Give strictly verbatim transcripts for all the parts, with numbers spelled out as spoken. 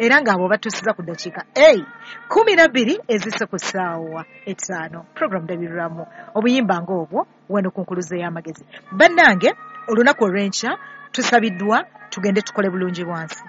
era ng'abo batusiza ku ddakiika ei kumi na bbiri ezise ku ssaawa etaano. Program ndabiriramu obuyimba ng'obwo wano ku nkuluze y'amagezi. Bannange olunaku olw'enkya tusabiddwa tugende tukole bulungi bwansi.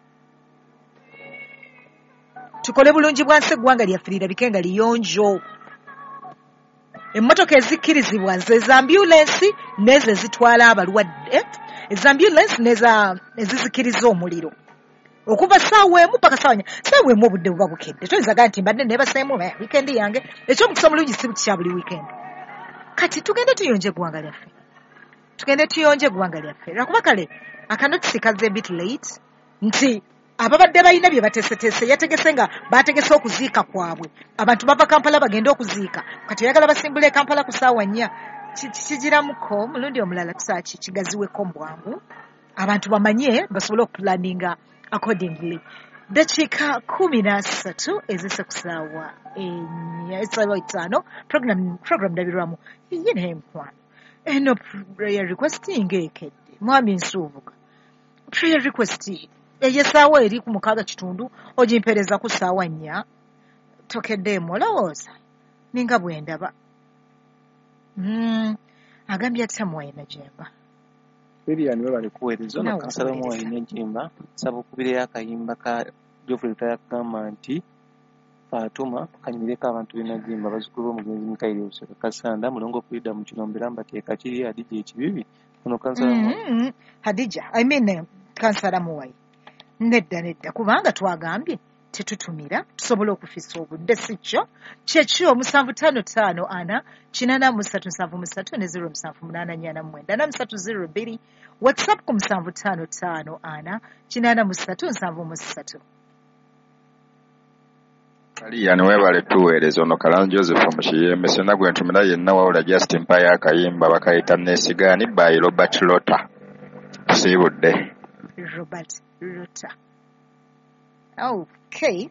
Tukole bulungi bwansi eggwanga lyaffe lirabike nga liyonjo. Emmotoka ezikkirizibwa ze za ambulensi n'ezo ezitwala abalwadde, eza ambulensi n'eza ezizikiriza omuliro. Okuva ssaawa emu paka ssaawa nnya, ssaawa emu obudde buba bukedde. Toyinzaga nti mbadde neebaseemu wiikendi yange, eky'omukisa omulungi si kya buli wiikendi. Kati tugende tuyonje eggwanga lyaffe. Tugende tuyonje eggwanga lyaffe. Lwakuba kale akanotisi kazze a bit late nti ababadde balina bye bateeseteese yategese nga baategese okuziika kwabwe. Abantu bava Kampala bagenda okuziika. Kati oyagala basimbule e Kampala ku ssaawa nnya. Kigiramuko mulundi omulala tusaaki kigaziweko mu bwangu. Abantu bamanye basobole okupulaninga accordingly. Dakiika kumi na ssatu ezise ku ssaawa ennya essaawa etaano. Program program ndabirwamu ye naye mukwano. Eno prayer request ng'ekedde. Mwami Nsuubuga. Prayer request ey'essaawa eri ku mukaaga kitundu ogimpereza ku ssaawa nnya. Tokeddeemu olowooza ninga bwe ndaba. Mm, agambye atya Mwayina Jemba. Lilian we bali kuweereza ono kansala Mwayina Jemba saba okubira akayimba ka Geoffrey yakagamba nti Fatuma kanyimireko abantu b'e Najimba bazzukulu b'omugenzi Mikaeli Buseka Kasanda mulongo Frida mu kinombe mbateeka kiri Hadija ekibibi ono kansala mm, Hadija I mean kansala Muwai nedda nedda kubanga twagambye tetutumira tusobola okufisa obudde si kyo kyekyo musanvu ttaano ttaano ana kinaana mu ssatu nsanvu mu ssatu ne zero musanvu munaana nnya na mwenda ana musatu zero bbiri whatsapp ku musanvu ttaano ttaano ana kinaana mu ssatu nsanvu mu ssatu. Lilian webale tuweereza ono Kalana Joseph Mushiyembe sena gwe ntumira yenna wawula Justin Mpaya akayimba bakayita Nesigani by Robert Lotta tusiibudde Robert Lotta. Okay.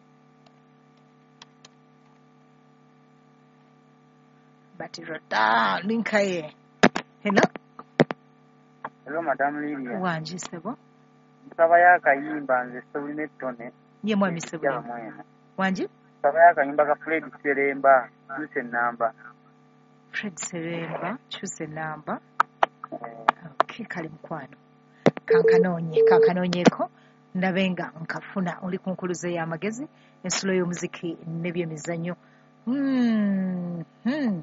But Lotta linkaye. Hello. Hello Madam Lilian. Wanji sebo. Nsaba yakayimba nze Soline Tone. Ye mwami sebo. Wanji? Nsaba yakayimba ka Fred Seremba choose number. Fred Seremba choose number. Okay, kali mukwano. Kankanoonye kankanoonyeko ndabenga nkafuna oli ku nkuluze y'amagezi ensulo y'omuziki n'ebyemizannyo. Hmm. Hmm.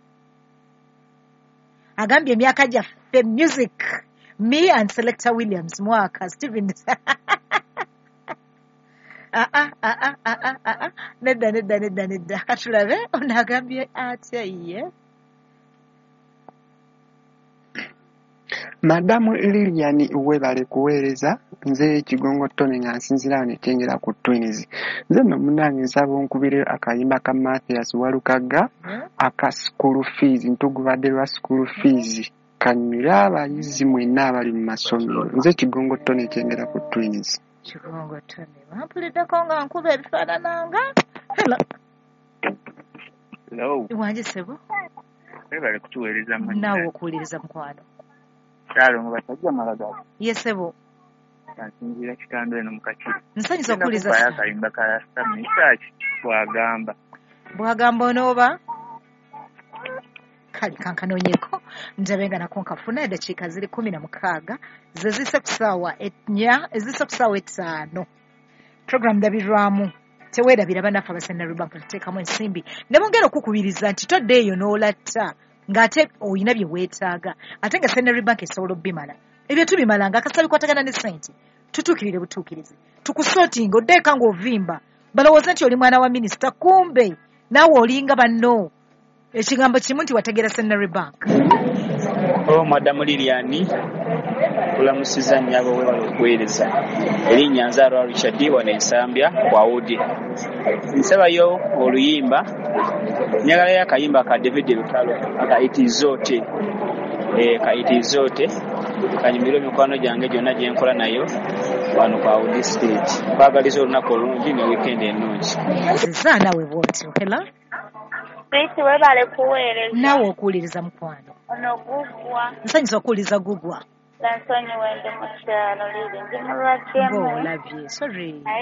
Agambye emyaka gyaffe music me and Selector Williams mwaka Stephen ah ah ah ah ah ah nedda nedda nedda nedda katulabe ono agambye atya ye. Madamu Lilian webale kuweereza nze Kigongo Tone nga nsinzira ne tengera ku Twins. Nze no munange nsaba onkubire akayimba ka Mathias Walukaga aka school fees ntugubadde lwa school fees kanyira abayizi mwenna abali mu masomero. Nze Kigongo Tone tengera ku Twins. Kigongo Tone mpulideko nga nkuba ebifaanananga. Hello. Hello. Wanji sebo. Webale kutuweereza mwenna. Nawe okuwuliriza mukwano. Kyalo mu basajja malagaga. Yesebo. Nsinzira kitando eno mukakiri. Nsanyusa okuwuliriza. Baya kayimba ka Samisachi bwagamba. Bwagamba onooba? Kali kankanoonyeko njabenga nako nkafuna eddakiika ziri kumi na mukaaga ze zise ku ssaawa ennya ezise ku ssaawa etaano. Program ndabirwamu teweerabira bannaffe aba Central Bank tuteekamu ensimbi ne bongera okukubiriza nti toddeeyo n'olatta ng'ate oyina bye weetaaga ate nga Central Bank esobola obbimala ebyo tubimalanga akasabi kwatagana ne ssente tutuukirire butuukirize tukusootinga oddeeka ng'ovimba balowooza nti oli mwana wa minisita kumbe naawe olinga banno ekigambo kimu nti wategeera Central Bank. Oh Madam Lilian kulamusiza nnyabo we bali okuweereza erinnya Nzaalwa Richard wano Ensambya kwa Udi. Nsabayo oluyimba nyagala yakayimba ka David Lutalo aka itizote eh ka itizote kanyimiro mikwano gyange gyonna gye nkola nayo wano kwa Udi stage bagaliza olunaku olungi ne weekend ennungi. Nziza nawe bw'otyo. Hello. Bisi webale kuweereza. Nawe okuwuliriza mukwano. Ono gugwa. Nsanyusa okuwuliriza gugwa. Dansonyi wende mu kyalo liri ndi mu lwakyemu. Ng'olabye sorry.